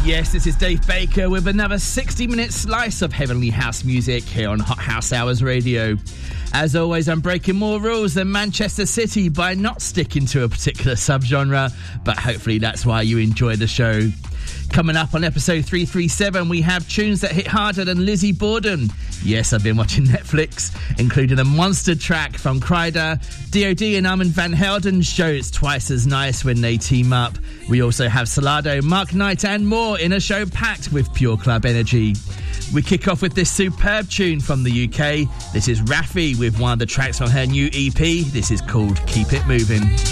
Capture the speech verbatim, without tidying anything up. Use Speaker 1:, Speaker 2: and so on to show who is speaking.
Speaker 1: Yes, this is Dave Baker with another sixty-minute slice of heavenly house music here on Hot House Hours Radio. As always, I'm breaking more rules than Manchester City by not sticking to a particular subgenre, but hopefully that's why you enjoy the show. Coming up on episode three thirty-seven, we have tunes that hit harder than Lizzie Borden. Yes, I've been watching Netflix, including a monster track from Kryder, D O D and Armand Van Helden's show It's Twice As Nice when they team up. We also have Salado, Mark Knight and more in a show packed with pure club energy. We kick off with this superb tune from the U K. This is Raffi with one of the tracks on her new E P. This is called Keep It Moving.